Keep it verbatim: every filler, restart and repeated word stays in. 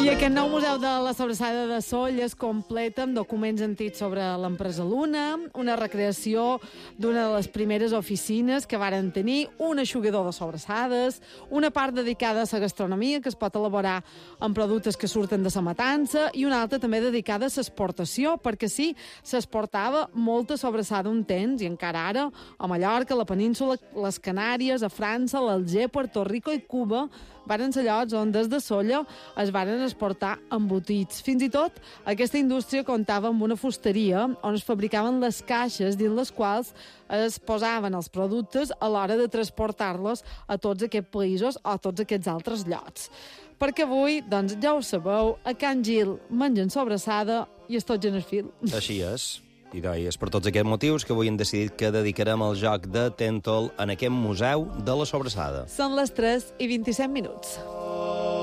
I aquest nou Museu de la Sobrassada de Soll es completa amb documents antics sobre l'empresa Luna, una recreació d'una de les primeres oficines que varen tenir, un eixugador de sobrassades, una part dedicada a la gastronomia, que es pot elaborar amb productes que surten de la matança, i una altra també dedicada a l'exportació, perquè sí, s'exportava molta sobrassada un temps, i encara ara, a Mallorca, a la península, les Canàries, a França, l'Alger, Puerto Rico i Cuba, varen ser llocs on des de Solla es varen exportar embotits. Fins i tot, aquesta indústria comptava amb una fusteria on es fabricaven les caixes dins les quals es posaven els productes a l'hora de transportar-los a tots aquests països o a tots aquests altres llocs. Perquè avui, doncs, ja ho sabeu, a Can Gil mengen sobrassada i es tot en el fil. Així és. I és per tots aquests motius que avui hem decidit que dedicarem el joc de Tentol en aquest Museu de la Sobrassada. Són les tres i vint-i-set minuts.